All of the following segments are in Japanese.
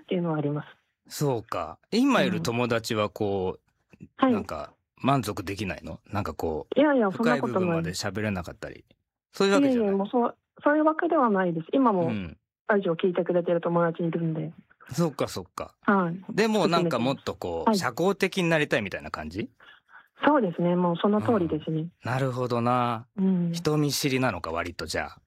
っていうのはあります。 そうか。今いる友達はこう、 はい。 なんか満足できないの？なんかこいやいや、 う、 そんな深い部分ことないで。 まです喋れなかったり。そういうわけじゃない。 もうそういうわけではないです。今もうん。 ラジオ聞いてくれてる友達いるんで。 そっかそっか。 はい。 でもなんか進めてます。 もっとこう、 はい。 社交的になりたいみたいな感じ？ そうですね。もうその通りですね。 なるほどな。 うん。 人見知りなのか、割とじゃあ。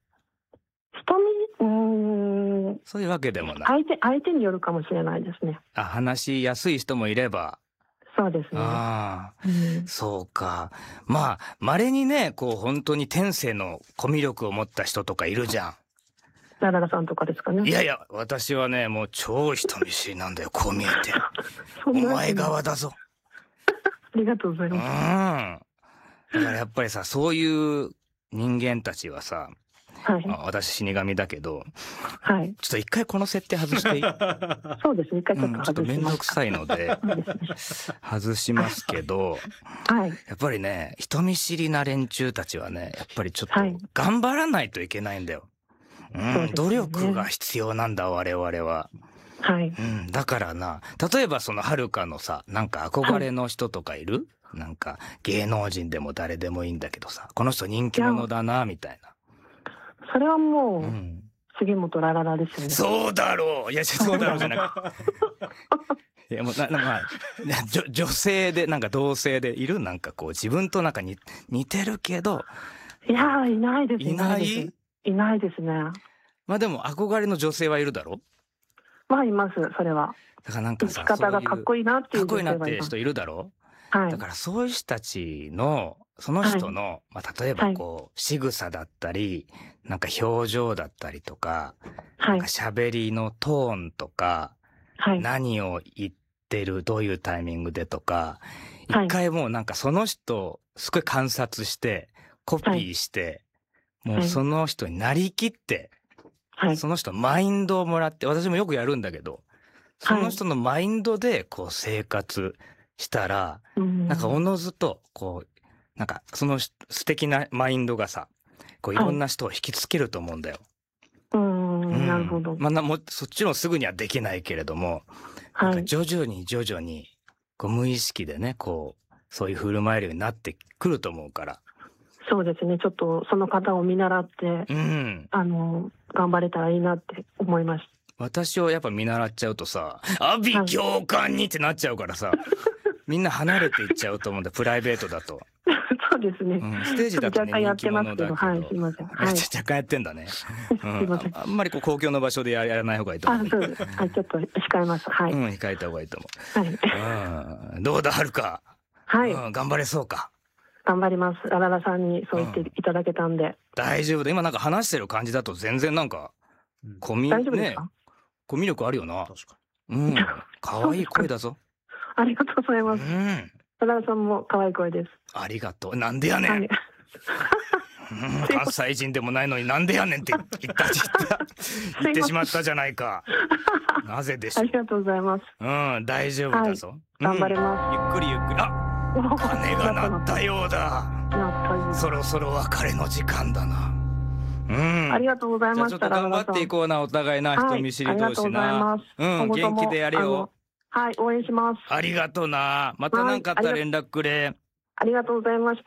そういうわけでもない。 相手によるかもしれないですね。 あ、話しやすい人もいれば。 そうですね。 ああ、 うん。 そうか。まあ、稀にね、こう本当に天性のコミュ力を持った人とかいるじゃん。 ラララさんとかですかね。 いやいや、私はね、もう超人見知りなんだよ、こう見えて。おそんな前側だぞ。 ありがとうございます。 だからやっぱりさ、そういう人間たちはさ、 はい。 私死神だけど、 はい。 ちょっと一回この設定外していい？ そうですね。一回ちょっとちょっと外します。 めんどくさいので、 そうですね。 外しますけど、 はい。 やっぱりね、人見知りな連中たちはね、やっぱりちょっはい。 と頑張らないといけないんだよ。 そうですね。 努力が必要なんだ、我々は。 はい。 だからな、例えばそのはるかのさ、なんか憧れの人とかいる？なんか芸能人でも誰でもいいんだけどさ、この人人気者だな、みたいな。 それはもう、杉本ラララですよね。 そうだろう。いや、そうだろうじゃなくて。いや、もうまあ、女性で、なんか同性でいる？なんかこう、自分となんか似てるけど。 いやいないです。 いない？ いないですね。 まあでも、憧れの女性はいるだろ？ まあ、います、それは。 だからなんかさ、 生き方がかっこいいなっていうかっこいいなっ女性はいます。 て人いるだろ？ はい。 だからそういう人たちの、その人の、まあ例えばこう、仕草だったり、なんか表情だったりとか、なんか喋りのトーンとか、何を言ってる、どういうタイミングでとか、一回もうなんかその人、すごい観察して、コピーして、もうその人になりきって、その人のマインドをもらって、私もよくやるんだけど、その人のマインドでこう生活したら、なんかおのずと、こう、なんかその素敵なマインドがさ、こういろんな人を引きつけると思うんだよ。 なるほど。 まあ、そっちもすぐにはできないけれども、なんか徐々に、こう無意識でね、こう、そういう振る舞えるようになってくると思うから。 そうですね。ちょっとその方を見習って、頑張れたらいいなって思いました。 私をやっぱ見習っちゃうとさ、阿鼻教官にってなっちゃうからさ、みんな離れていっちゃうと思うんだ、プライベートだと。 そうですね。 ステージだとね、 若干やってますけど、はい、すいません。 若干やってんだね。あんまりこう公共の場所でやらない方がいいと思う。 そうです。はい、ちょっと控えます。はい。 控えた方がいいと思う。はい。どうだ、はるか。 はい。 頑張れそうか。 頑張ります。ラララさんにそう言っていただけたんで。 大丈夫だ。今なんか話してる感じだと全然なんか、 大丈夫ですか？ コミュ力あるよな。確かに。可愛い声だぞ。 ありがとうございます。ラララさんも可愛い声です。 ありがとう。なんでやねん。関西人でもないのになんでやねんって言ってしまったじゃないか。なぜでしょう。 ありがとうございます。 大丈夫だぞ。 頑張れます。 ゆっくりゆっくり。鐘が鳴ったようだ。そろそろ別れの時間だな。 ありがとうございました。 じゃあちょっと頑張っていこうな、お互いな、人見知り同士な。元気でやれよ。 はい、応援します。 ありがとうな。また何かあったら連絡くれ。 ありがとうございました。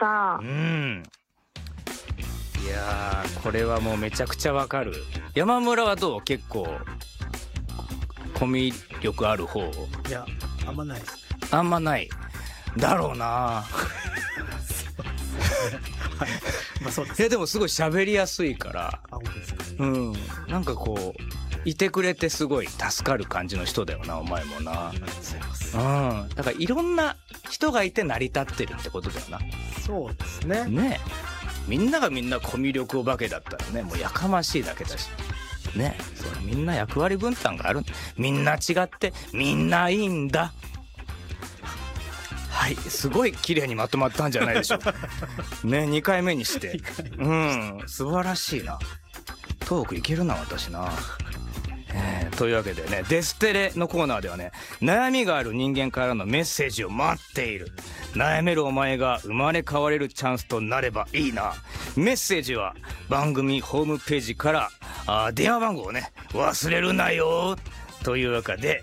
いやー、これはもうめちゃくちゃわかる。山村はどう？結構コミュ力ある方？ いや、あんまないです。 あんまない。だろうな。 はい、まあそうです。 でもすごい喋りやすいから。 あ、本当ですか。 なんかこういてくれてすごい助かる感じの人だよな、お前もな。だからいろんな人がいて成り立ってるってことだよな。 そうですね。 ね、みんながみんなコミュ力お化けだったらね、もうやかましいだけだしね。みんな役割分担がある。みんな違ってみんないいんだ。はい、すごい綺麗にまとまったんじゃないでしょうかね。2回目にして素晴らしいな。トークいけるな、私な。というわけでね、デステレのコーナーではね、悩みがある人間からのメッセージを待っている。悩めるお前が生まれ変われるチャンスとなればいいな。メッセージは番組ホームページから電話番号をね、忘れるなよ。というわけで